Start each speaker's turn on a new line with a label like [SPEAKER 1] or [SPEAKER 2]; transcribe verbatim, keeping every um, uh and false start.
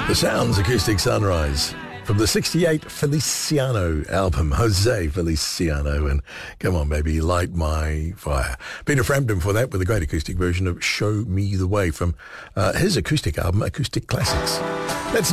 [SPEAKER 1] The Sounds Acoustic Sunrise from the sixty-eight Feliciano album, Jose Feliciano, and Come On Baby, Light My Fire. Peter Frampton for that with a great acoustic version of Show Me the Way from uh, his acoustic album, Acoustic Classics. Let's